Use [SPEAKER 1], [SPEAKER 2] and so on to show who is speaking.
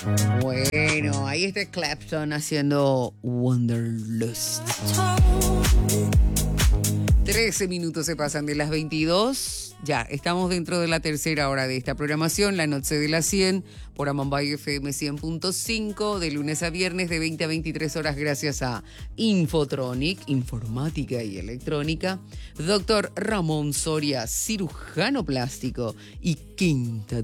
[SPEAKER 1] Bueno, ahí está Clapton haciendo Wanderlust. 13 minutos se pasan de las 22. Ya, estamos dentro de la tercera hora de esta programación, La Noche de las 100, por Amambay FM 100.5, de lunes a viernes de 20 a 23 horas, gracias a Infotronic, informática y electrónica. Doctor Ramón Soria, cirujano plástico y quinta